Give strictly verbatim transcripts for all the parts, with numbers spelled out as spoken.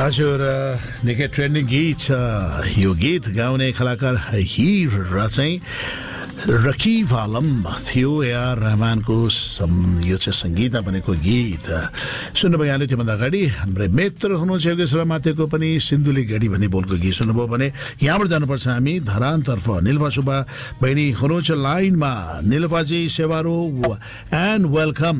हजुर निकै ट्रेन्डिङ गीत छ यो गीत गाउने कलाकार हिर र चाहिँ रकिब आलम थियो एआर रहमानको यो चाहिँ सङ्गीतमा बनेको गीत सुन्नुभयो यहाँले त्योभन्दा अगाडि हाम्रै मित्र हुनुहुन्छ योगेश्वर माथेको पनि सिन्धुली गढी भन्ने बोलको गीत सुन्नुभयो भने यहाँबाट जानुपर्छ हामी धरानतर्फ निलभा सुब्बा बहिनी हुनुहुन्छ लाइनमा निलभाजी सेवारो एन्ड वेलकम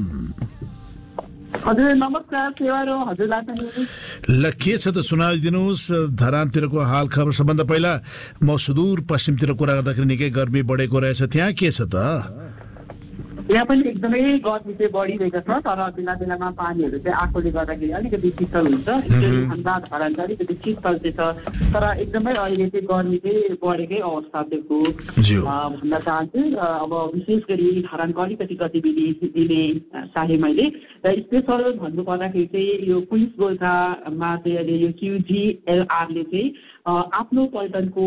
हजुर नमस्कार सेवारो हजुरलाई पनि ल के छ त सुनाइदिनुहोस् धरानतिरको हाल खबर सबभन्दा पहिला म सुदूर पश्चिमतिर कुरा गर्दाखेरि निकै गर्मी बढेको रहेछ त्यहाँ के छ त यहाँ पनि एकदमै गर्मी चाहिँ बढिरहेको छ तर बेला बेलामा पानीहरू चाहिँ आएकोले गर्दाखेरि अलिकति शीतल हुन्छ एकदमै ठन्डा धरान चाहिँ अलिकति शीतल चाहिँ छ तर एकदमै अहिले चाहिँ गर्मी चाहिँ बढेकै अवस्था दिएको भन्न चाहन्छु अब विशेष गरी धरानको अलिकति गतिविधि दिने चाहे मैले र स्पेसल भन्नु पर्दाखेरि चाहिँ यो पुलिस गोर्खामा चाहिँ अहिले यो क्युजिएलआरले चाहिँ आफ्नो पर्यटनको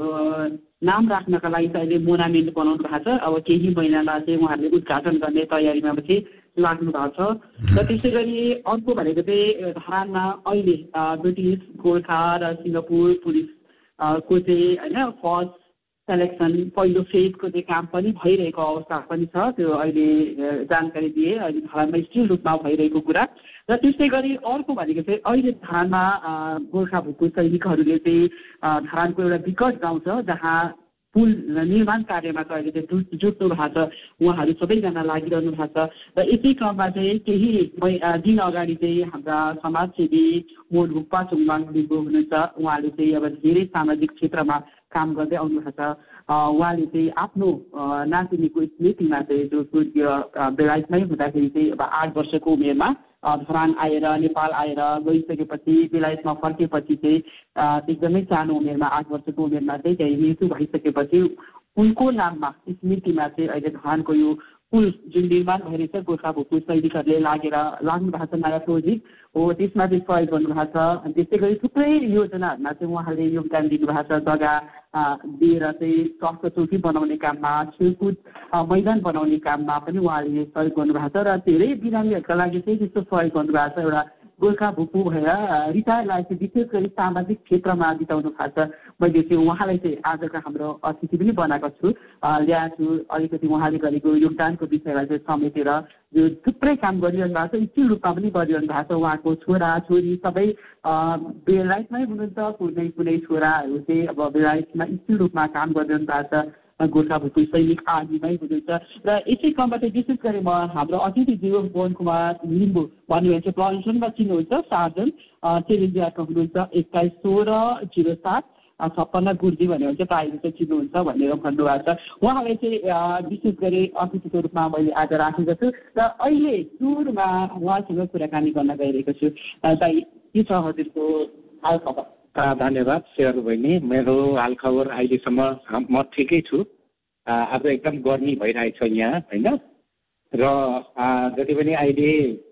नाम राख्नका लागि चाहिँ अहिले मोनामेन्ट बनाउनु भएको छ अब केही महिनामा चाहिँ उहाँहरूले उद्घाटन गर्ने तयारीमा चाहिँ लाग्नु भएको छ र त्यसै गरी अर्को भनेको चाहिँ धरानमा अहिले ब्रिटिस गोर्खा र सिङ्गापुर पुलिस को चाहिँ होइन फर्स्ट सेलेक्सन पहिलो फेजको चाहिँ काम पनि भइरहेको अवस्था पनि छ त्यो अहिले जानकारी दिए अहिले धरानमा स्थिर रूपमा भइरहेको कुरा र त्यसै गरी अर्को भनेको चाहिँ अहिले धरानमा गोर्खा भूतपूर्व सैनिकहरूले चाहिँ धरानको एउटा विकट गाउँ छ जहाँ पुल निर्माण कार्यमा चाहिँ अहिले चाहिँ जुट्नु भएको छ उहाँहरू सबैजना लागिरहनु भएको छ र यसै क्रममा चाहिँ केही दिन अगाडि चाहिँ हाम्रा समाजसेवी मोड हुक्पा चुङबाङ लिम्बू हुनुहुन्छ उहाँले चाहिँ अब धेरै सामाजिक क्षेत्रमा काम गर्दै आउनु भएको छ उहाँले चाहिँ आफ्नो नातिनीको स्मृतिमा चाहिँ जो स्वर्गीय बेलायतमै हुँदाखेरि चाहिँ अब आठ वर्षको उमेरमा धरान आएर नेपाल आएर गइसकेपछि बेलायतमा फर्केपछि चाहिँ एकदमै सानो उमेरमा आठ वर्षको उमेरमा चाहिँ त्यही मृत्यु भइसकेपछि उनको नाममा स्मृतिमा चाहिँ अहिले धरानको यो पुल जुन निर्माण भइरहेछ गोर्खा भूतपूर्व सैनिकहरूले लागेर लाग्नु भएको छ नयाँ प्रोजेक्ट हो त्यसमा चाहिँ सहयोग गर्नुभएको छ त्यसै गरी थुप्रै योजनाहरूमा चाहिँ उहाँले योगदान दिनुभएको छ जग्गा दिएर चाहिँ स्वास्थ्य चौकी बनाउने काममा खेलकुद मैदान बनाउने काममा पनि उहाँले सहयोग गर्नुभएको छ र धेरै बिरामीहरूका लागि चाहिँ त्यस्तो सहयोग गर्नुभएको छ एउटा गोर्खा भूपू भएर रिटायर लागेपछि विशेष गरी सामाजिक क्षेत्रमा बिताउनु भएको छ मैले चाहिँ उहाँलाई चाहिँ आजका हाम्रो अतिथि पनि बनाएको छु ल्याएको छु अलिकति उहाँले गरेको योगदानको विषयलाई चाहिँ समेटेर यो थुप्रै काम गरिरहनु भएको छ स्थिर रूपमा पनि गरिरहनु भएको छ उहाँको छोरा छोरी सबै बेलायतमै हुनुहुन्छ कुनै कुनै छोराहरू चाहिँ अब बेलायतमा स्थिर रूपमा काम गरिरहनु भएको छ गोर्खा भूतपूर्व सैनिक आर्मीमै हुनुहुन्छ र यसै क्रममा चाहिँ विशेष गरी म हाम्रो अतिथिज्यू पवन कुमार लिम्बू भन्नुभयो चाहिँ प्रदर्शनमा चिन्नुहुन्छ सार्जन चेलेन्जियाका हुनुहुन्छ एक्काइस सोह्र जिरो सात छप्पन्न गुर्जी भन्यो भने चाहिँ प्रायः चाहिँ चिन्नुहुन्छ भनेर भन्नुभएको छ उहाँलाई चाहिँ विशेष गरी अतिथिको रूपमा मैले आज राखेको छु र अहिले सुरुमा उहाँसँग कुराकानी गर्न गइरहेको छु दाइ के छ हजुरको हाल खबर धन्यवाद सेवारो बहिनी मेरो हाल खबर अहिलेसम्म म ठिकै छु अब एकदम गर्मी भइरहेछ यहाँ होइन र जति पनि अहिले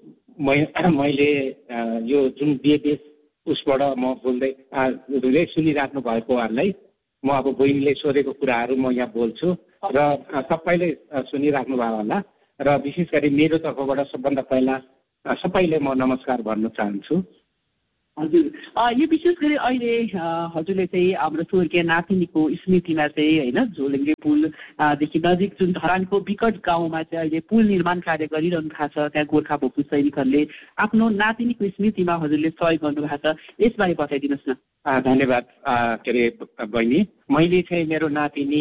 मैले यो जुन बिएपिएस उसबाट म बोल्दै हुँदै सुनिराख्नु भएकोहरूलाई म अब बहिनीले सोधेको कुराहरू म यहाँ बोल्छु र सबैले सुनिराख्नु भयो होला र विशेष गरी मेरो तर्फबाट सबभन्दा पहिला सबैले म नमस्कार भन्न चाहन्छु हजुर यो विशेष गरी अहिले हजुरले चाहिँ हाम्रो स्वर्गीय नातिनीको स्मृतिमा चाहिँ होइन झोलुङ्गे पुलदेखि नजिक जुन धरानको विकट गाउँमा चाहिँ अहिले पुल निर्माण कार्य गरिरहनु भएको छ त्यहाँ गोर्खा भूतपूर्व सैनिकहरूले आफ्नो नातिनीको स्मृतिमा हजुरले सहयोग गर्नु भएको छ यसबारे बताइदिनुहोस् न धन्यवाद के अरे बहिनी मैले चाहिँ मेरो नातिनी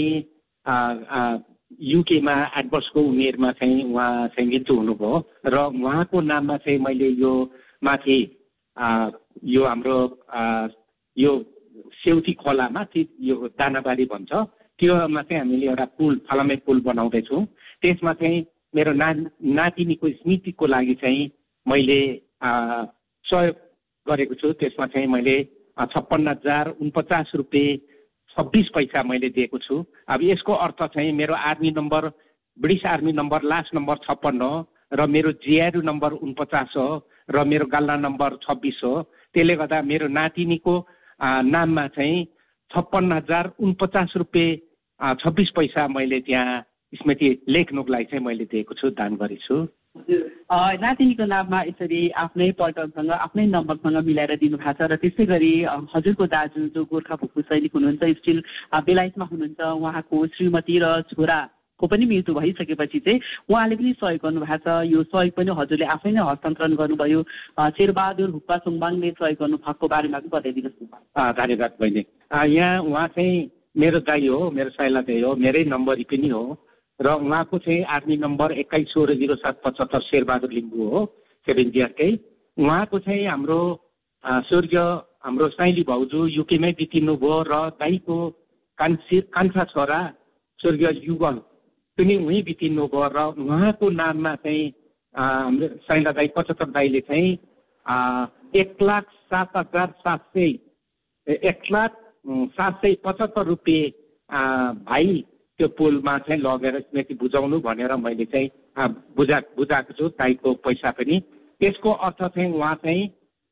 युकेमा आठ वर्षको उमेरमा चाहिँ उहाँ चाहिँ मृत्यु हुनुभयो र उहाँको नाममा चाहिँ मैले यो माथि यो हाम्रो यो सेउती खोलामा यो दानाबारी भन्छ त्योमा चाहिँ हामीले एउटा पुल फलामे पुल बनाउँदैछौँ त्यसमा चाहिँ मेरो ना नातिनीको स्मृतिको लागि चाहिँ मैले सहयोग गरेको छु त्यसमा चाहिँ मैले छप्पन्न हजार उनपचास रुपियाँ छब्बिस पैसा मैले दिएको छु अब यसको अर्थ चाहिँ मेरो army number British army number last number छप्पन्न हो र मेरो जिआरयू नम्बर उनपचास हो र मेरो गल्ला नम्बर छब्बिस हो त्यसले गर्दा मेरो नातिनीको नाममा चाहिँ छप्पन्न हजार उनपचास रुपियाँ छब्बिस पैसा मैले त्यहाँ स्मृति लेख्नुको लागि चाहिँ मैले दिएको छु दान गरेको छु नातिनीको नाममा यसरी आफ्नै पल्टनसँग आफ्नै नम्बरसँग मिलाएर दिनुभएको छ र त्यसै गरी हजुरको दाजु जो गोर्खा भूपू सैनिक हुनुहुन्छ स्टिल बेलायतमा हुनुहुन्छ उहाँको श्रीमती र छोराको पनि मृत्यु भइसकेपछि चाहिँ उहाँले पनि सहयोग गर्नुभएको छ। यो सहयोग पनि हजुरले आफै नै हस्तान्तरण गर्नुभयो। शेरबहादुर हुक्पा सोङबाङले सहयोग गर्नुभएको बारेमा पनि बताइदिनुहोस् न। धन्यवाद बहिनी। यहाँ उहाँ चाहिँ मेरो दाइ हो, मेरो साइला दाइ हो, मेरै नम्बरी पनि हो र उहाँको चाहिँ आर्मी नम्बर एक्काइस सोह्र जिरो सात पचहत्तर शेरबहादुर लिम्बू हो, सेभेन जियरकै। उहाँको चाहिँ हाम्रो स्वर्गीय हाम्रो साइली भाउजू युकेमै बितिनु भयो र दाईको कान्छी कान्छा छोरा स्वर्गीय युगल पनि उहीँ बितिनु भयो र उहाँको नाममा चाहिँ हाम्रो साइला दाई पचहत्तर दाईले चाहिँ एक लाख सात हजार सात सय एक लाख सात सय पचहत्तर रुपियाँ भाइ त्यो पुलमा चाहिँ लगेर स्मृति बुझाउनु भनेर मैले चाहिँ बुझा बुझाएको छु दाईको पैसा पनि। त्यसको अर्थ चाहिँ उहाँ चाहिँ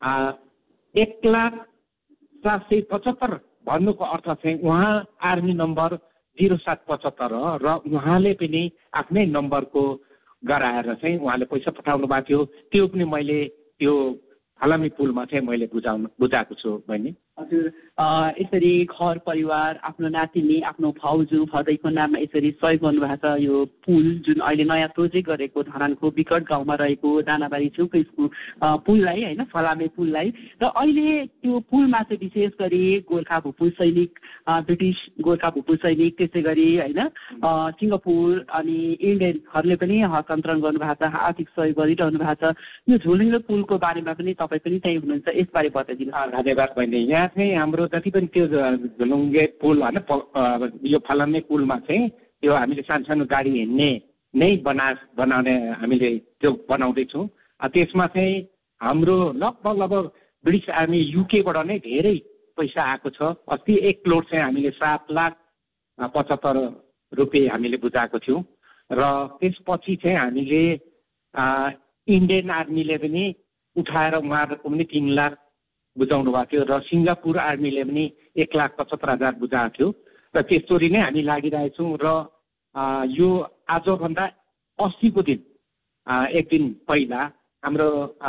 एक लाख सात सय पचहत्तर भन्नुको अर्थ चाहिँ उहाँ आर्मी नम्बर जिरो सात पचहत्तर हो र उहाँले पनि आफ्नै नम्बरको गराएर चाहिँ उहाँले पैसा पठाउनु भएको थियो। त्यो पनि मैले त्यो फलामी पुलमा चाहिँ मैले बुझाउनु बुझाएको छु बहिनी। हजुर, यसरी घर परिवार आफ्नो नातिनी आफ्नो भाउजू भदैको नाममा यसरी सहयोग गर्नुभएको छ। यो पुल जुन अहिले नयाँ प्रोजेक्ट गरेको धरानको विकट गाउँमा रहेको दानाबारी छेउको स्कुल पुललाई होइन फलामे पुललाई र अहिले त्यो पुलमा चाहिँ विशेष गरी गोर्खा भूपू सैनिक ब्रिटिस गोर्खा भूपू सैनिक त्यसै गरी होइन सिङ्गापुर अनि इन्डियनहरूले पनि हस्तान्तरण गर्नुभएको छ, आर्थिक सहयोग गरिरहनु भएको छ। यो झोलुङ्गे पुलको बारेमा पनि तपाईँ पनि त्यहीँ हुनुहुन्छ, यसबारे बताइदिनु। धन्यवाद बहिनी। यहाँ चाहिँ हाम्रो जति पनि त्यो झोलुङ्गे पुल होइन यो फलामे पुलमा चाहिँ त्यो हामीले सानो सानो गाडी हिँड्ने नै बना बनाउने हामीले त्यो बनाउँदैछौँ। त्यसमा चाहिँ हाम्रो लगभग लगभग ब्रिटिस आर्मी युकेबाट नै धेरै पैसा आएको छ। अस्ति एक प्लोट चाहिँ हामीले सात लाख पचहत्तर रुपियाँ हामीले बुझाएको थियौँ र त्यसपछि चाहिँ हामीले इन्डियन आर्मीले पनि उठाएर उहाँहरूको पनि तिन लाख बुझाउनु भएको थियो र सिङ्गापुर आर्मीले पनि एक लाख पचहत्तर हजार बुझाएको थियो र त्यसरी नै हामी लागिरहेछौँ। र यो आजभन्दा अस्तिको दिन एक दिन पहिला हाम्रो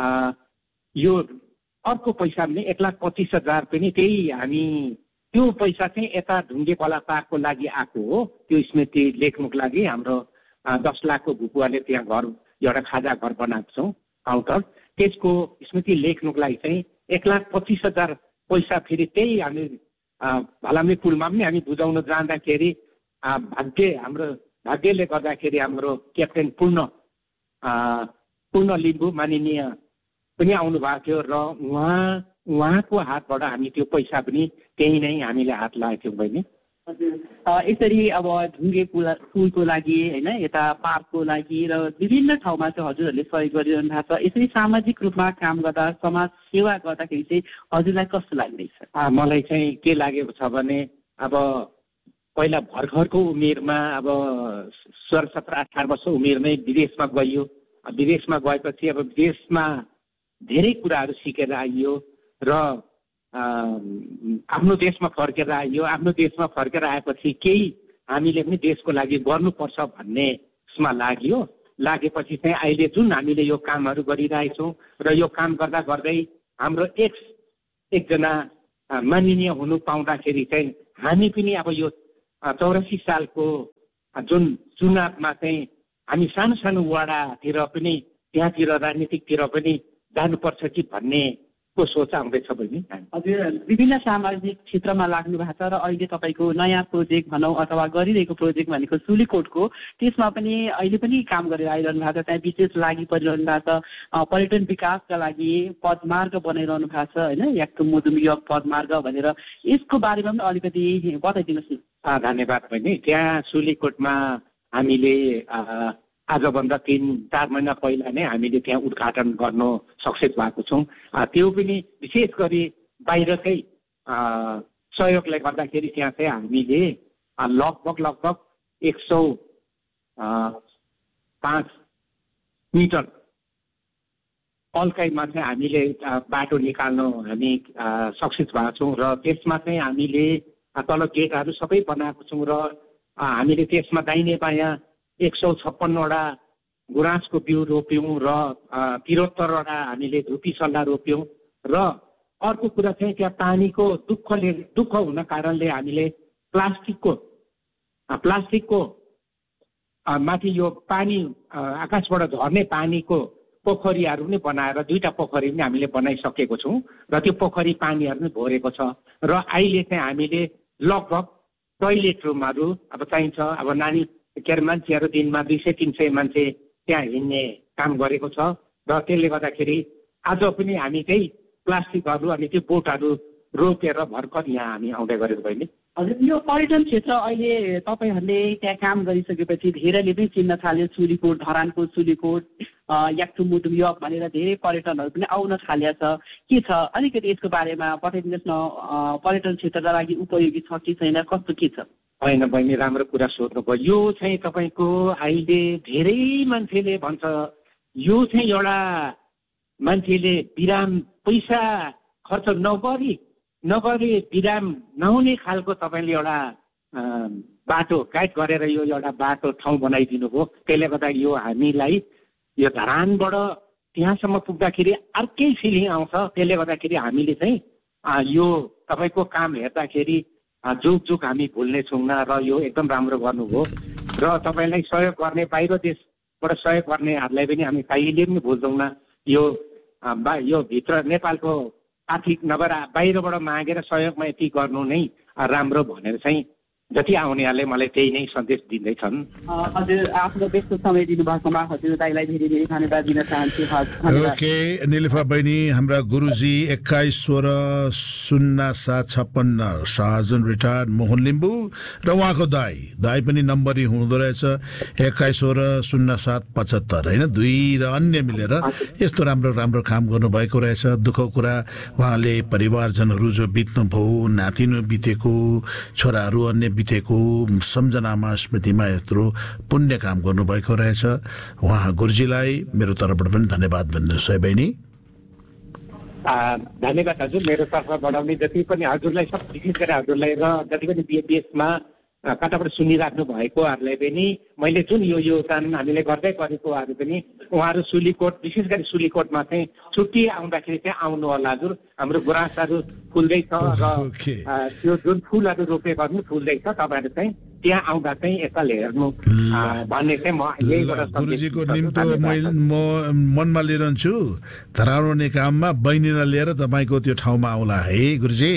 यो अर्को पैसा पनि एक लाख पच्चिस हजार पनि त्यही हामी त्यो पैसा चाहिँ यता ढुङ्गे खोला पार्कको लागि आएको हो। त्यो स्मृति लेख्नुको लागि हाम्रो दस लाखको भुपुवाले त्यहाँ घर एउटा खाजा घर बनाएको छौँ काउन्टर, त्यसको स्मृति लेख्नुको लागि चाहिँ एक लाख पच्चिस हजार पैसा फेरि त्यही हामी भलामी पुलमा पनि हामी बुझाउन जाँदाखेरि भाग्य हाम्रो भाग्यले गर्दाखेरि हाम्रो क्याप्टेन पूर्ण पूर्ण लिम्बू माननीय पनि आउनु भएको थियो र उहाँ उहाँको हातबाट हामी त्यो पैसा पनि त्यही नै हामीले हात लगाएको थियौँ बहिनी। हजुर, यसरी अब ढुङ्गे पुल पुलको लागि होइन यता पार्कको लागि र विभिन्न ठाउँमा चाहिँ हजुरहरूले सहयोग गरिरहनु भएको छ। यसरी सामाजिक रूपमा काम गर्दा समाज सेवा गर्दाखेरि चाहिँ हजुरलाई कस्तो लाग्दैछ? मलाई चाहिँ के लागेको छ भने अब पहिला भर्खरको उमेरमा अब सोह्र सत्र अठार वर्ष उमेरमै विदेशमा गइयो। विदेशमा गएपछि अब विदेशमा धेरै कुराहरू सिकेर आइयो र आफ्नो देशमा फर्केर आइयो। आफ्नो देशमा फर्केर आएपछि केही हामीले पनि देशको लागि गर्नुपर्छ भन्नेमा लाग्यो। लागेपछि चाहिँ अहिले जुन हामीले यो कामहरू गरिरहेछौँ र यो काम गर्दा गर्दै हाम्रो एक एकजना माननीय हुनु पाउँदाखेरि चाहिँ हामी पनि अब यो चौरासी सालको जुन चुनावमा चाहिँ हामी सानो सानो वडातिर पनि त्यहाँतिर राजनीतिकतिर पनि जानुपर्छ कि भन्ने को सोच आउँदैछ बहिनी। हजुर, विभिन्न सामाजिक क्षेत्रमा लाग्नु भएको छ र अहिले तपाईँको नयाँ प्रोजेक्ट भनौँ अथवा गरिरहेको प्रोजेक्ट भनेको सुलीकोटको, त्यसमा पनि अहिले पनि काम गरेर आइरहनु भएको छ। त्यहाँ विशेष लागि परिरहनु भएको छ, पर्यटन विकासका लागि पदमार्ग बनाइरहनु भएको छ होइन, याक्टु मुदुमयोग पदमार्ग भनेर। यसको बारेमा पनि अलिकति बताइदिनुहोस् न। धन्यवाद बहिनी। त्यहाँ सुलीकोटमा हामीले आजभन्दा तिन चार महिना पहिला नै हामीले त्यहाँ उद्घाटन गर्नु सक्सेस भएको छौँ। त्यो पनि विशेष गरी बाहिरकै सहयोगले गर्दाखेरि त्यहाँ चाहिँ हामीले लगभग लगभग एक सौ पाँच मिटर अल्काइमा चाहिँ हामीले बाटो निकाल्नु हामी सक्सेस भएको छौँ र त्यसमा चाहिँ हामीले तल गेटहरू सबै बनाएको छौँ र हामीले त्यसमा दाहिने बायाँ एक सौ छप्पन्नवटा गुराँसको बिउ रोप्यौँ र तिरोत्तरवटा हामीले धुपी सल्लाह रोप्यौँ र अर्को कुरा चाहिँ त्यहाँ पानीको दुःखले दुःख हुन कारणले हामीले प्लास्टिकको प्लास्टिकको माथि यो पानी आकाशबाट झर्ने पानीको पोखरीहरू नै बनाएर दुईवटा पोखरी पनि हामीले बनाइसकेको छौँ र त्यो पोखरी पानीहरू नै भरेको छ र अहिले चाहिँ हामीले लगभग टोइलेट रुमहरू अब चाहिन्छ अब नानी के अरे मान्छेहरू दिनमा दुई सय तिन सय मान्छे त्यहाँ हिँड्ने काम गरेको छ र त्यसले गर्दाखेरि आज पनि हामी चाहिँ प्लास्टिकहरू अनि त्यो बोटहरू रोकेर भर्खर यहाँ हामी आउँदै गरेको बहिनी। हजुर, यो पर्यटन क्षेत्र अहिले तपाईँहरूले त्यहाँ काम गरिसकेपछि धेरैले पनि चिन्न थाल्यो, चुलीकोट, धरानको चुलीकोट, याक्थुमुटुम यक भनेर धेरै पर्यटनहरू पनि आउन थालेको छ। के छ अलिकति यसको बारेमा बताइदिनुहोस् न, पर्यटन क्षेत्रका लागि उपयोगी छ कि छैन, कस्तो के छ? होइन बहिनी, राम्रो कुरा सोध्नुभयो। यो चाहिँ तपाईँको अहिले धेरै मान्छेले भन्छ यो चाहिँ एउटा मान्छेले विराम पैसा खर्च नगरी नगरी विराम नहुने खालको तपाईँले एउटा बाटो गाइड गरेर यो एउटा बाटो ठाउँ बनाइदिनु भयो। त्यसले गर्दा यो हामीलाई यो धरानबाट त्यहाँसम्म पुग्दाखेरि अर्कै फिलिङ आउँछ। त्यसले गर्दाखेरि हामीले चाहिँ यो तपाईँको काम हेर्दाखेरि जुग जुग हामी भुल्ने छौँ र यो एकदम राम्रो गर्नुभयो र तपाईँलाई सहयोग गर्ने बाहिर देशबाट सहयोग गर्नेहरूलाई पनि हामी कहिले पनि भुल्दैनौँ। यो यो भित्र नेपालको आर्थिक नभएर बाहिरबाट मागेर सहयोगमा यति गर्नु नै राम्रो भनेर चाहिँ जति आउनेहरूले मलाई त्यही नै सन्देश दिँदैछन्। हजुर, आफ्नो व्यस्त समय दिनुभएकोमा हजुर दाइलाई धेरै धेरै धन्यवाद दिन चाहन्छु। ओके निलिफा बहिनी, हाम्रा गुरुजी एक्काइस सोह्र शून्य सात छप्पन्न शाहजन रिटायर्ड मोहन लिम्बू र उहाँको दाई दाई पनि नम्बरी हुँदो रहेछ एक्काइस सोह्र शून्य सात पचहत्तर होइन, दुई र अन्य मिलेर यस्तो राम्रो राम्रो काम गर्नुभएको रहेछ। दुःखको कुरा उहाँले परिवारजनहरू जो बित्नुभयो, नातिनो बितेको, छोराहरू अन्य बितेको सम्झनामा स्मृतिमा यत्रो पुण्य काम गर्नुभएको रहेछ। उहाँ गुरुजीलाई मेरो तर्फबाट पनि धन्यवाद भन्नुहोस् है बहिनी। धन्यवाद हजुर, मेरो तर्फबाट पनि जति पनि हजुरलाई सब विशेष गरेर हजुरलाई र जति पनि बिएबिएसमा कताबाट सुनिराख्नु भएकोहरूलाई पनि मैले जुन यो योगदान हामीले गर्दै गरेकोहरू पनि उहाँहरू सुलीकोट विशेष गरी सुलीकोटमा चाहिँ छुट्टी आउँदाखेरि चाहिँ आउनु होला हजुर। हाम्रो गुराँसहरू फुल्दैछ र त्यो जुन फुलहरू रोपेको फुल्दैछ, तपाईँहरू चाहिँ त्यहाँ आउँदा चाहिँ एकल हेर्नु भन्ने चाहिँ म यहीबाट गुरुजीको निम्तो म मनमा लिइरहन्छु। धराउने काममा बहिनीलाई लिएर तपाईँको त्यो ठाउँमा आउला है गुरुजी।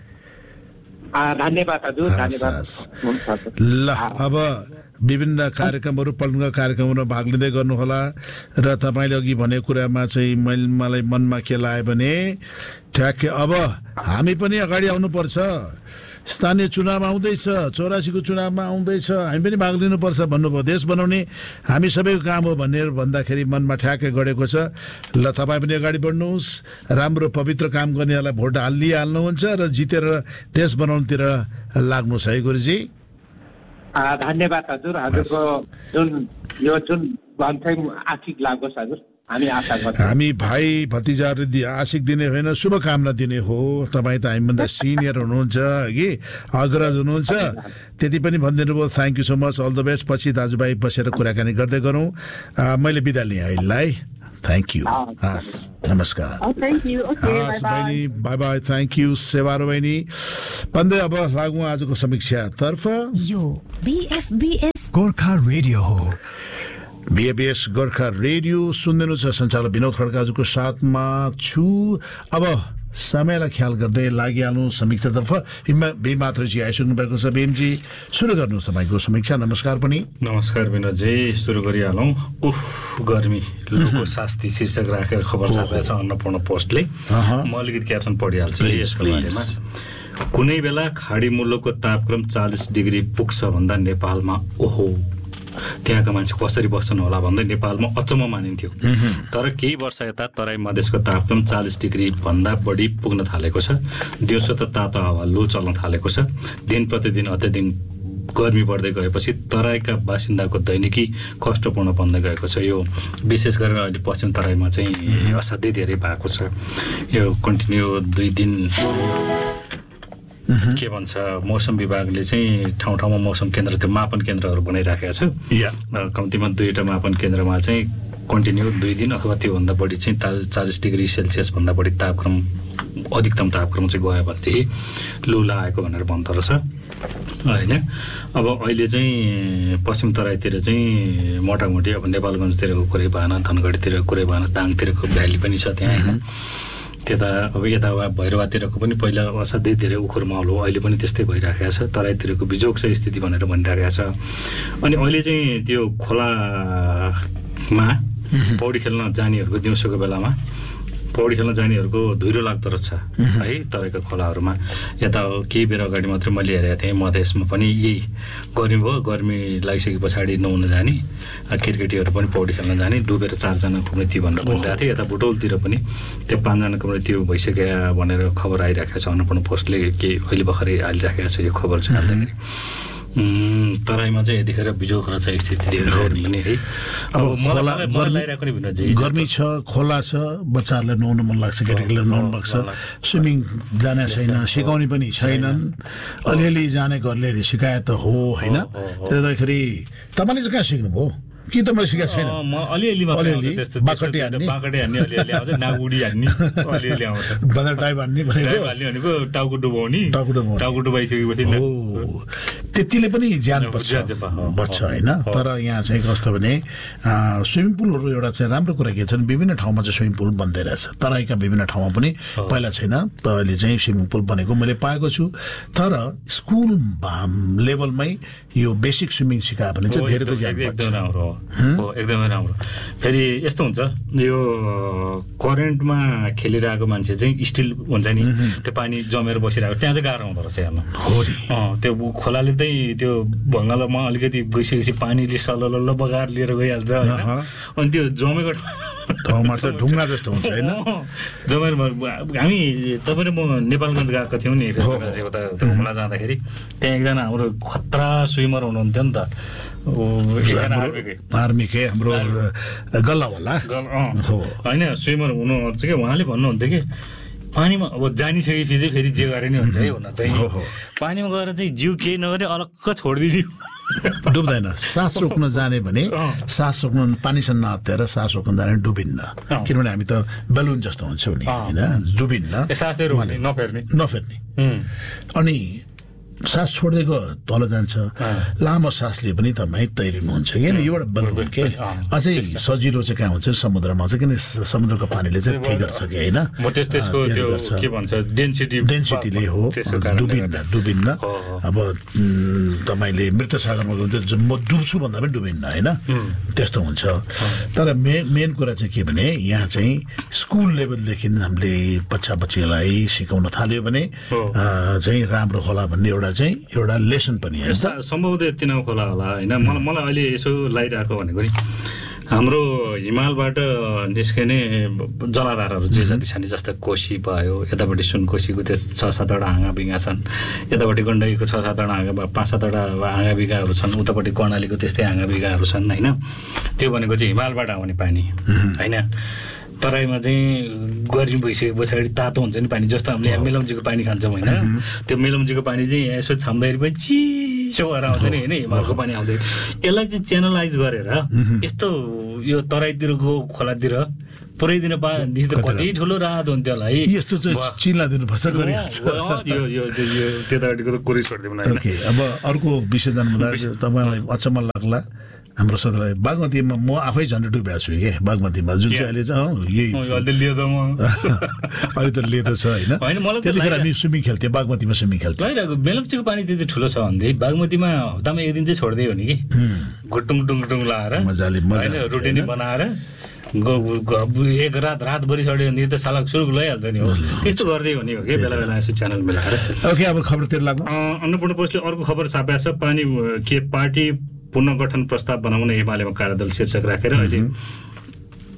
धन्यवाद हजुर, धन्यवाद। ल अब विभिन्न कार्यक्रमहरू पल्टनका कार्यक्रमहरूमा भाग लिँदै गर्नुहोला र तपाईँले अघि भनेको कुरामा चाहिँ मैले मलाई मनमा के लाग्यो भने ठ्याक्कै अब हामी पनि अगाडि आउनुपर्छ। स्थानीय चुनाव आउँदैछ, चौरासीको चुनावमा आउँदैछ, हामी पनि भाग लिनुपर्छ भन्नुभयो। देश बनाउने हामी सबैको काम हो भनेर भन्दाखेरि मनमा ठ्याक्कै गढेको छ। ल तपाईँ पनि अगाडि बढ्नुहोस्, राम्रो पवित्र काम गर्नेहरूलाई भोट हालिहाल्नुहुन्छ र जितेर देश बनाउनुतिर लाग्नुहोस् है गुरुजी। धन्यवाद हजुर, हजुरको जुन यो जुन भन्छ आशिक लागोस् हजुर, हामी आशा गर्छौँ। हामी भाइ भतिजाहरूले आशिक दिने होइन, शुभकामना दिने हो। तपाईँ त हामीभन्दा सिनियर हुनुहुन्छ कि अग्रज हुनुहुन्छ, त्यति पनि भनिदिनु भयो। Thank you so much, all the best. पछि दाजुभाइ बसेर कुराकानी गर्दै गरौँ। मैले बिदा लिएँ अहिलेलाई। थ्याङ्क यू, हस् नमस्कार। हस् बहिनी, बाई बाई, थ्याङ्क यू सेवारो बहिनी। भन्दै अब लागौँ आजको समीक्षातर्फ। यो बीएफबीएस गोर्खा रेडियो हो। बीएबीएस गोर्खा रेडियो सुन्दैनु छ। सञ्चालक विनोद खड्काजुको साथमा छु। अब समयलाई ख्याल गर्दै लागिहाल्नु समीक्षातर्फ। भीम मात्रजी आइसक्नु भएको छ। भीमजी सुरु गर्नुहोस् तपाईँको समीक्षा। नमस्कार पनि। नमस्कार विनोदजी, सुरु गरिहालौँ। उफ गर्मी लोको शास्ति शीर्षक राखेर खबर छापेको छ अन्नपूर्ण पोस्टले। म अलिकति क्याप्सन पढिहाल्छु यसको बारेमा। कुनै बेला खाडी मुलुकको तापक्रम चालिस डिग्री पुग्छ भन्दा नेपालमा ओहो त्यहाँका मान्छे कसरी बस्छन् होला भन्दै नेपालमा अचम्म मानिन्थ्यो। तर केही वर्ष यता तराई मधेसको तापक्रम चालिस डिग्री भन्दा बढी पुग्न थालेको छ। दिउँसो त तातो हावा लु चल्न थालेको छ। दिन प्रतिदिन अत्याधिक गर्मी बढ्दै गएपछि तराईका बासिन्दाको दैनिकी कष्टपूर्ण बन्दै गएको छ। यो विशेष गरेर अहिले पश्चिम तराईमा चाहिँ असाध्यै धेरै भएको छ। यो कन्टिन्यू दुई दिन के भन्छ मौसम विभागले चाहिँ ठाउँ ठाउँमा मौसम केन्द्र त्यो मापन केन्द्रहरू बनाइराखेको छ कम्तीमा दुईवटा मापन केन्द्रमा चाहिँ कन्टिन्यू दुई दिन अथवा त्योभन्दा बढी चाहिँ चालिस डिग्री सेल्सियसभन्दा बढी तापक्रम अधिकतम तापक्रम चाहिँ गयो भनेदेखि लु लागेको भनेर भन्दो रहेछ होइन। अब अहिले चाहिँ पश्चिम तराईतिर चाहिँ मोटामोटी अब नेपालगञ्जतिरको कुरै भएन, धनगढीतिरको कुरै भएन, दाङतिरको भ्याली पनि छ त्यहाँ होइन। त्यता अब यता भैरवातिरको पनि पहिला असाध्यै धेरै उखुर माहौल हो, अहिले पनि त्यस्तै भइराखेको छ। तराईतिरको बिजोग छ स्थिति भनेर भनिराखेको छ। अनि अहिले चाहिँ त्यो खोलामा पौडी खेल्न जानेहरूको दिउँसोको बेलामा पौडी खेल्न जानेहरूको धुइरो लाग्दो रहेछ है तराईका खोलाहरूमा। यता केही बेर अगाडि मात्रै मैले हेरेको थिएँ मधेसमा पनि यही गर्मी भयो, गर्मी लागिसके पछाडि नुहाउन जाने केटाकेटीहरू पनि पौडी खेल्न जाने, डुबेर चारजनाको मृत्यु भनेर भनिरहेको थियो। यता बुटौलतिर पनि त्यो पाँचजनाको मृत्यु भइसक्यो भनेर खबर आइरहेको छ। अन्नपूर्ण पोस्टले के अहिले भर्खरै हालिराखेको छ यो खबर चाहिँ हाल्दाखेरि। तराईमा चाहिँ यतिखेर बिजोग रहेछ स्थिति पनि है। अब गर्मी छ, खोला छ, बच्चाहरूलाई नुहाउन मन लाग्छ, केटाकेटीलाई नुहाउनु लाग्छ, स्विमिङ जाने छैन, सिकाउने पनि छैनन्, अलिअलि जानेको अलिअलि सिकाए त हो होइन। त्यसले गर्दाखेरि तपाईँले चाहिँ कहाँ सिक्नुभयो कि तपाईँले सिकाएको छैन? अलिअलि बाकटी हान्ने बाकटी हान्ने अलिअलि आउँछ, नागुडी हान्ने अलिअलि आउँछ, बजार टाइप हान्ने भनेको भनेको टाउको डुबाउने टाउको डुबाउने टाउको डुबाइसकेपछि हो त्यतिले पनि ज्यान पर्छ बच्छ होइन। तर यहाँ चाहिँ कस्तो भने स्विमिङ पुलहरू एउटा चाहिँ राम्रो कुरा के छन्, विभिन्न ठाउँमा चाहिँ स्विमिङ पुल बन्दै रहेछ। तराईका विभिन्न ठाउँमा पनि पहिला छैन, अहिले चाहिँ स्विमिङ पुल बनेको मैले पाएको छु। तर स्कुल लेभलमै यो बेसिक स्विमिङ सिकायो भने चाहिँ धेरै ज्यान पर्छ। हो एकदमै राम्रो। फेरि यस्तो हुन्छ यो करेन्टमा खेलिरहेको मान्छे चाहिँ स्टिल हुन्छ नि, त्यो पानी जमेर बसिरहेको त्यहाँ चाहिँ गाह्रो हुँदो रहेछ हेर्न। त्यो खोलाले चाहिँ त्यो भङ्गालोमा अलिकति गइसकेपछि पानीले सलल्ल बगाएर लिएर गइहाल्छ होइन। अनि त्यो जमेको ठाउँमा चाहिँ ढुङ्गा जस्तो हुन्छ होइन जमेर। हामी तपाईँ र म नेपालगञ्ज गएका थियौँ नि उता घुम्न जाँदाखेरि, त्यहाँ एकजना हाम्रो खतरा स्विमर हुनुहुन्थ्यो नि त, आर्मीकै हाम्रो गल्लावाला होइन स्विमर हुनुहुन्छ कि। उहाँले भन्नुहुन्थ्यो कि पानीमा अब जानिसकेपछि चाहिँ फेरि जे गरे नि हुन्छ है हुन चाहिँ, पानीमा गएर चाहिँ जिउ केही नगरे अलग्ग छोडिदिने, डुब्दैन। सास रोक्न जाने भने सास रोक्न पानीसँग नहत्याएर सास रोक्न जाने डुबिन्न, किनभने हामी त बेलुन जस्तो हुन्छौँ नि होइन, डुबिन्न, नफेर्ने नफेर्ने। अनि सास छोड्दै गयो तल जान्छ, लामो सासले पनि तपाईँ तैरिनुहुन्छ कि एउटा बलुन के। अझै सजिलो चाहिँ कहाँ हुन्छ समुद्रमा चाहिँ, किन समुद्रको पानीले चाहिँ थिगर छ कि होइन, डेन्सिटीले हो, डुबिन्न डुबिन्न। अब तपाईँले मृत सागरमा गयो म डुब्छु भन्दा पनि डुबिन्न होइन, त्यस्तो हुन्छ। तर मे मेन कुरा चाहिँ के भने यहाँ चाहिँ स्कुल लेभलदेखि हामीले बच्चा बच्चीलाई सिकाउन थाल्यो भने चाहिँ राम्रो होला भन्ने एउटा चाहिँ एउटा लेसन पनि सम्भवतः यति नै खोला होला होइन। मलाई मलाई अहिले यसो लागिरहेको भनेको नि हाम्रो हिमालबाट निस्किने जलाधारहरू जे जति छन्, जस्तै कोशी भयो, यतापट्टि सुनकोशीको त्यो छ सातवटा हाँगा बिगा छन्, यतापट्टि गण्डकीको छ सातवटा हाँगा पाँच सातवटा हाँगा बिगाहरू छन्, उतापट्टि कर्णालीको त्यस्तै हाँगा बिगाहरू छन् होइन। त्यो भनेको चाहिँ हिमालबाट आउने पानी होइन। तराईमा चाहिँ गर्मी भइसके पछाडि तातो हुन्छ नि पानी, जस्तो हामीले यहाँ मेलम्चीको पानी खान्छौँ होइन, त्यो मेलम्चीको पानी चाहिँ यहाँ यसो छाम्दाखेरि पनि चिसो भएर आउँछ नि होइन, हिमालको पानी आउँदै। यसलाई चाहिँ च्यानलाइज गरेर यस्तो यो तराईतिरको खोलातिर पुऱ्याइदिन पाए त कति ठुलो राहत हुन्थ्यो होला है। यस्तो चाहिँ चिल्ला दिनुपर्छ गरिहाल्छ यो यो त्यतापट्टिको त कुरै छोडिदिउँ न। अब अर्को विषय जान्नु तपाईँलाई अचम्म लाग्ला, हाम्रो सदरलाई बागमतीमा म आफै झन्डै डुबेको छु कि बागमतीमा, जुन चाहिँ अहिले चाहिँ यही अहिले त लेदो छ होइन। त्यतिखेर हामी स्विमिङ खेल्थ्यौँ, बागमतीमा स्विमिङ खेल्थ्यौँ। मेलम्चीको पानी त्यति ठुलो छ भने बागमतीमा हप्तामा एक दिन चाहिँ छोड्दै हो नि कि, घुटुङ टुङ टुङ लाएर मजाले होइन रुटिन बनाएर एक रात रातभरि छोड्यो भने त साला सुरुक लैहाल्छ नि हो, त्यस्तो गर्दै हो नि हो कि बेला बेला यसो च्यानल मिलाएर। ओके अब खबरतिर लाग्नु। अन्नपूर्ण पोस्टले अर्को खबर छापेको छ, पानी के पार्टी पुनर्गठन प्रस्ताव बनाउन एमालेमा कार्यदल शीर्षक राखेर अहिले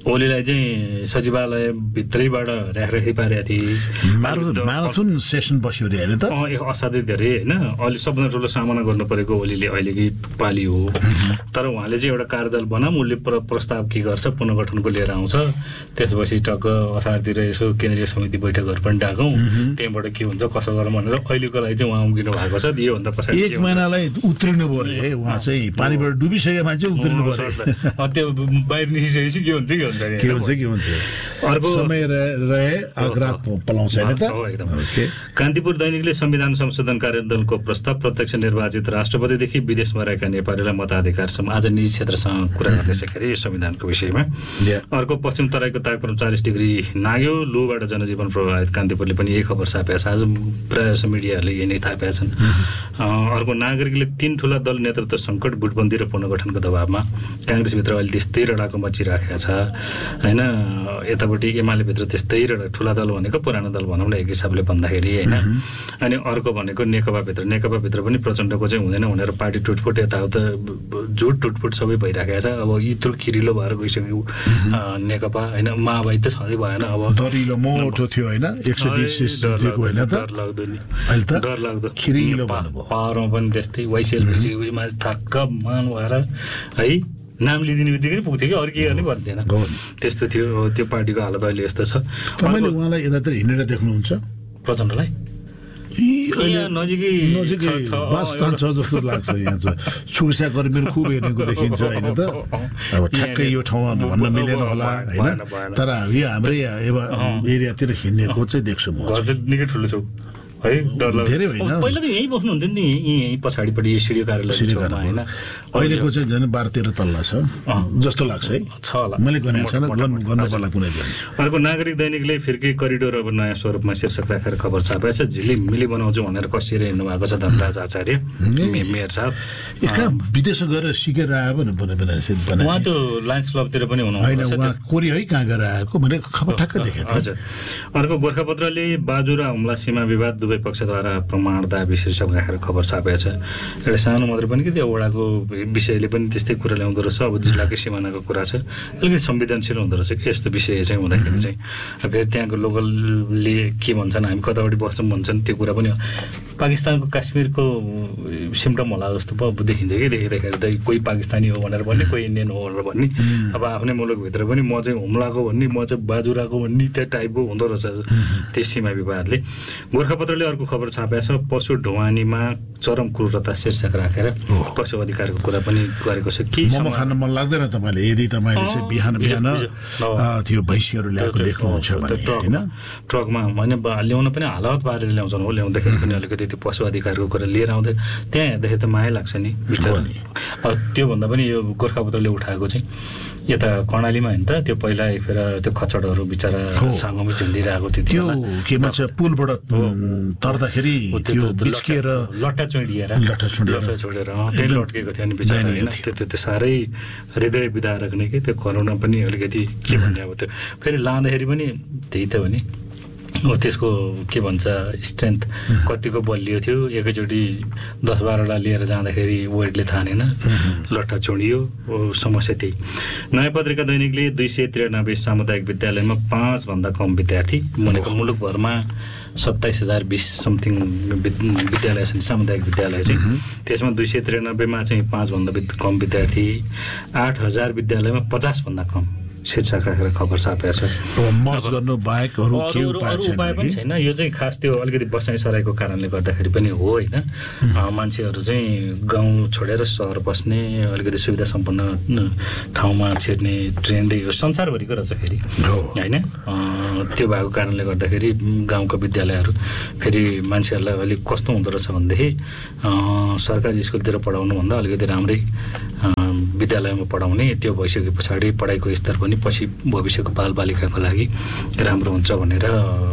ओलीलाई चाहिँ सचिवालय भित्रैबाट राखराखी पारेका थिए म्याराथन सेसन बस्यो अरे होइन त असाध्यै धेरै होइन अहिले सबभन्दा ठुलो सामना गर्नु परेको ओलीले अहिलेकै पाली हो तर उहाँले चाहिँ एउटा कार्यदल बनाऊँ उसले प्रस्ताव के गर्छ पुनर्गठनको लिएर आउँछ त्यसपछि टक्क असारतिर यसो केन्द्रीय समिति बैठकहरू पनि डाकौँ त्यहाँबाट के हुन्छ कसो गरौँ भनेर अहिलेको लागि चाहिँ उहाँ उम्किनु भएको छ योभन्दा पछाडि एक महिनालाई उत्रिनु पर्यो उहाँ चाहिँ पानीबाट डुबिसकेको मान्छे उत्रिनु पर्यो त्यो बाहिर निस्किसकेपछि के हुन्छ के हुन्छ के हुन्छ के हुन्छ अर्को समय रहे आग्रात पलाउँछ हैन त एकदम कान्तिपुर दैनिकले संविधान संशोधन कार्यदलको प्रस्ताव प्रत्यक्ष निर्वाचित राष्ट्रपतिदेखि विदेशमा रहेका नेपालीलाई मताधिकार सम आज निजी क्षेत्रसँग कुरा गर्दैछखेरि यो संविधानको विषयमा अर्को पश्चिम तराईको तापक्रम चालीस डिग्री नाग्यो लुबाट जनजीवन प्रभावित कान्तिपुरले पनि यही खबर छापेको छ आज प्रायः मिडियाहरूले यही नै थापेका छन् अर्को नागरिकले तीन ठुला दल नेतृत्व सङ्कट गुटबन्दी र पुनर्गठनको दबावमा काङ्ग्रेसभित्र अहिले त्यस्तै रडाको मचिराखेको छ होइन यतापट्टि एमाले भित्र त्यस्तै र ठुला दल भनेको पुरानो दल भनौँ न एक हिसाबले भन्दाखेरि होइन अनि अर्को भनेको नेकपाभित्र नेकपाभित्र पनि प्रचण्डको चाहिँ हुँदैन भनेर पार्टी टुटफुट यताउता झुट टुटफुट सबै भइराखेको छ अब यत्रो खिरिलो भएर गइसक्यो नेकपा होइन माओवादी त छँदै भएन अब दरिलो मोटो थियो होइन एक सय बिस दिएको होइन त डर लाग्दो नि अहिले त डर लाग्दो खिरिलो भन्नुभयो पावरमा पनि त्यस्तै वाइसिएलमा थक्क मान भएर है नाम लिदिने बित्तिकै पुग्थ्यो कि अरू के गर्ने भन्थेन त्यस्तो थियो त्यो पार्टीको हालत अहिले यस्तो छ तपाईँले उहाँलाई यतातिर हिँडेर देख्नुहुन्छ प्रचण्डलाई नजिकै वासस्थान छ जस्तो लाग्छ यहाँ चाहिँ सुरक्षा कर्मीहरू खुब हेरेको देखिन्छ होइन त अब ठ्याक्कै यो ठाउँमा भन्न मिलेन होला होइन तर हामी हाम्रै एरियातिर हिँडेको चाहिँ देख्छु म निकै ठुलो छु है डर लाग्छ धेरै होइन पहिला त यहीँ बस्नुहुन्थ्यो नि यहीँ पछाडिपट्टि सिडिओ कार्यालय होइन अहिलेको चाहिँ झन् बाह्र तेह्र तल्ला छ जस्तो लाग्छ है छ होला मैले गनेको छैन गर्नु पर्ला कुनै दिन अर्को नागरिक दैनिकले फिर्की करिडोर अब नयाँ स्वरूपमा शीर्षक राखेर खबर छापेको छ झिली मिली बनाउँछु भनेर कसरी हिँड्नु भएको छ धनराज आचार्य मेयर साहब कहाँ विदेशमा गएर सिकेर आयो भने उहाँ त्यो लायन्स क्लबतिर पनि हुनु होइन उहाँ कोरिया है कहाँ गएर आएको भने खबर ठ्याक्कै देखेको हजुर अर्को गोर्खापत्रले बाजुरा हुम्ला सीमा विवाद दुवै पक्षद्वारा प्रमाण दाबी शीर्षक राखेर खबर छापेको छ एउटा सानो मात्रै पनि कि त्यो वडाको विषयले पनि त्यस्तै कुरा ल्याउँदो रहेछ अब जिल्लाकै सिमानाको कुरा छ अलिकति संवेदनशील हुँदो रहेछ कि यस्तो विषय चाहिँ हुँदाखेरि चाहिँ फेरि त्यहाँको लोकलले के भन्छन् हामी कतापट्टि बस्छौँ भन्छन् त्यो कुरा पनि पाकिस्तानको काश्मीरको सिम्टम होला जस्तो पो देखिन्छ कि देखिँदाखेरि त कोही पाकिस्तानी हो भनेर भन्ने कोही इन्डियन हो भनेर भन्ने अब आफ्नै मुलुकभित्र पनि म चाहिँ हुम्लाको भन्ने म चाहिँ बाजुराको भन्ने त्यो टाइपको हुँदो रहेछ त्यस सीमा विवादले गोर्खापत्रले अर्को खबर छापेको छ पशु ढुवानीमा चरम क्रूरता शीर्षक राखेर पशु अधिकारको कुरा पनि गरेको छ के मोमो खान मन लाग्दैन तपाईँले यदि तपाईँले चाहिँ बिहान बिहान त्यो भैँसीहरू ल्याएको देख्नुहुन्छ भने होइन ट्रकमा होइन ल्याउन पनि हालत पारेर ल्याउँछन् हो ल्याउँदाखेरि पनि अलिकति त्यो पशु अधिकारको कुरा लिएर आउँदै त्यहाँ हेर्दाखेरि त माया लाग्छ नि बिचरा त्योभन्दा पनि यो गोर्खापत्रले उठाएको चाहिँ यता कर्णालीमा होइन त त्यो पहिला एक फेर त्यो खचडहरू बिचरा सँगमै झुन्डिरहेको थियो त्यो के भन्छ पुलबाट तर्दाखेरि त्यो बिच्किएर लट्टा चुँडिएर लट्टा चुँडिएर लट्टा छोडेर त्यही लट्केको थियो अनि बिचरा होइन त्यो त्यो साह्रै हृदय विदारक नै कि त्यो करोना पनि अलिकति के भन्ने अब त्यो फेरि लाँदाखेरि पनि त्यही त हो नि हो त्यसको के भन्छ स्ट्रेन्थ कतिको बलियो थियो एकैचोटि दस बाह्रवटा लिएर जाँदाखेरि वेटले थानेन लट्ठा चुँडियो समस्या त्यही नयाँ पत्रिका दैनिकले दुई सय त्रियानब्बे सामुदायिक विद्यालयमा पाँचभन्दा कम विद्यार्थी भनेको मुलुकभरमा सत्ताइस हजार बिस समथिङ विद्यालय छन् सामुदायिक विद्यालय चाहिँ त्यसमा दुई सय त्रियानब्बेमा चाहिँ पाँचभन्दा कम विद्यार्थी आठ हजार विद्यालयमा पचासभन्दा कम शीर्षक राखेर खबर छापेको छ मर्ज गर्नु बाहेक अरू के उपाय पनि छैन यो चाहिँ खास त्यो अलिकति बसाइ सराईको कारणले गर्दाखेरि पनि हो होइन मान्छेहरू चाहिँ गाउँ छोडेर सहर बस्ने अलिकति सुविधा सम्पन्न ठाउँमा छिर्ने ट्रेन्ड यो संसारभरिको रहेछ फेरि होइन त्यो भएको कारणले गर्दाखेरि गाउँका विद्यालयहरू फेरि मान्छेहरूलाई अलिक कस्तो हुँदो रहेछ भनेदेखि सरकारी स्कुलतिर पढाउनुभन्दा अलिकति राम्रै विद्यालयमा पढाउने त्यो भइसके पछाडि पढाइको स्तर पनि पछि भविष्यको बालबालिकाको लागि राम्रो हुन्छ भनेर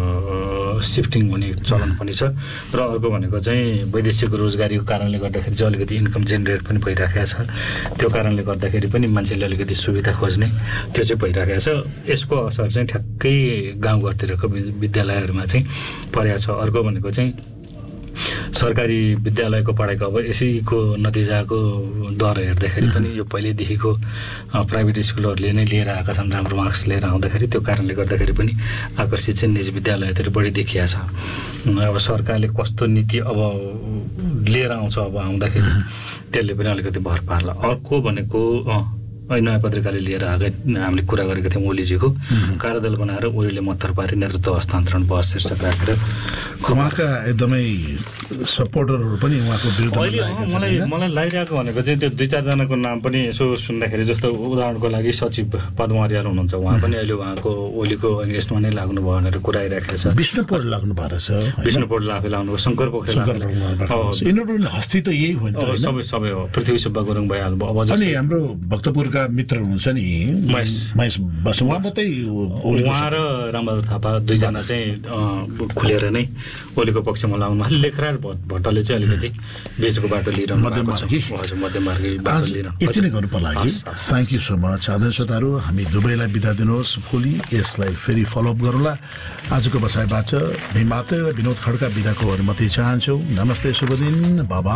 सिफ्टिङ हुने चलन पनि छ र अर्को भनेको चाहिँ वैदेशिक रोजगारीको कारणले गर्दाखेरि चाहिँ अलिकति इन्कम जेनेरेट पनि भइराखेको छ त्यो कारणले गर्दाखेरि पनि मान्छेले अलिकति सुविधा खोज्ने त्यो चाहिँ भइराखेको छ यसको असर चाहिँ ठ्याक्कै गाउँघरतिरको विद्यालयहरूमा चाहिँ परेको छ अर्को भनेको चाहिँ सरकारी विद्यालयको पढाइको अब यसैको नतिजाको दर हेर्दाखेरि पनि यो पहिल्यैदेखिको प्राइभेट स्कुलहरूले नै लिएर आएका छन् राम्रो मार्क्स लिएर आउँदाखेरि त्यो कारणले गर्दाखेरि पनि आकर्षित चाहिँ निजी विद्यालयतिर बढी देखिया छ। अब सरकारले कस्तो नीति अब लिएर आउँछ अब आउँदाखेरि त्यसले पनि अलिकति भर पार्ला। अर्को भनेको नयाँ पत्रिकाले लिएर आएका हामीले कुरा गरेका थियौँ ओलीजीको कार्यदल बनाएर ओलीले मत्थर पारी नेतृत्व हस्तान्तरण बहस शीर्षक राखेर उहाँका एकदमै सपोर्टरहरू पनि उहाँको अहिले मलाई मलाई लागिरहेको भनेको चाहिँ त्यो दुई चारजनाको नाम पनि यसो सुन्दाखेरि जस्तो उदाहरणको लागि सचिव पद्म अर्याल हुनुहुन्छ, उहाँ पनि अहिले उहाँको ओलीको अगेन्स्टमा नै लाग्नु भयो भनेर कुरा आइरहेको छ। विष्णु पौडेल लाग्नु भएको छ, विष्णु पौडेल आफै लाग्नु, शङ्कर पोखरेल यिनीहरू हस्ती त यही हो नि, सबै सबै हो। पृथ्वी सुब्बा गुरुङ भइहाल्नु अब अनि हाम्रो भक्तपुरका मित्र हुनुहुन्छ नि महेश महेश बस उहाँ मात्रै उहाँ र रामबहादुर थापा दुईजना चाहिँ खुलेर नै ओलीको पक्षमा लाग्नु। लेखराज भट्टले चाहिँ अलिकति बिचको बाटो लिइरहनु हजुर मध्यमार्गी बाटो लिइरहनु। यति नै गर्नु पर्ला कि थ्याङ्क यू सो मच। आदरणीय श्रोताहरू, हामी दुबईलाई बिदा दिनुहोस्, भोलि यसलाई फेरि फलोअप गरौँला। आजको बसाइबाट भीम मात्र र विनोद खड्का बिदाको अनुमति चाहन्छौँ। नमस्ते, शुभ दिन, बाबा।